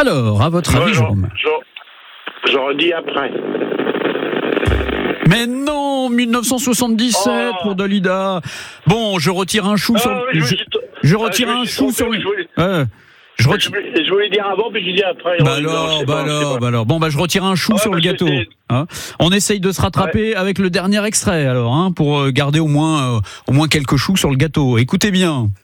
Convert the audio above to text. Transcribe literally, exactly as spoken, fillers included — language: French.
Alors, à votre avis, Jérôme ? J'aurais dit après. Mais non, mille neuf cent soixante-dix-sept oh. pour Dalida. Bon, je retire un chou ah, sur. Je, je, je retire ah, je un chou sur. Je voulais, euh, je, retire... je, je voulais dire avant, puis je dis après. Bah alors, bah pas, alors, bah alors. Bon, bah je retire un chou ah, sur le gâteau. Hein, on essaye de se rattraper ouais. avec le dernier extrait, alors, hein, pour garder au moins, euh, au moins quelques choux sur le gâteau. Écoutez bien.